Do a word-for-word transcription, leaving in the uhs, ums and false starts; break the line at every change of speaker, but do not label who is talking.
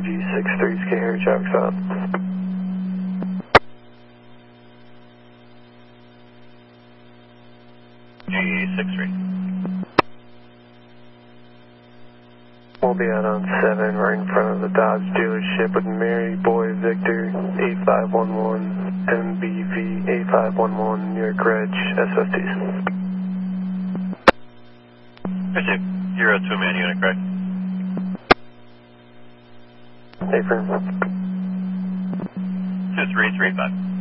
G six three, Scanner, Chalk Stop.
G six three.
We'll be out on seven, right in front of the Dodge dealership with Mary Boy Victor, eight five one one, M B V eight five one one, New York Reg, S F Ts.
Received. Zero two man unit, correct?
Affirm.
Two three three five.